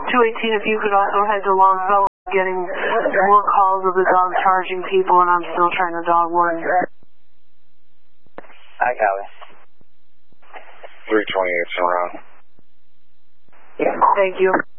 218, if you could also head to Longville, getting more calls of the dog charging people, and I'm still trying to dog warn. I copy. 328's around. Thank you.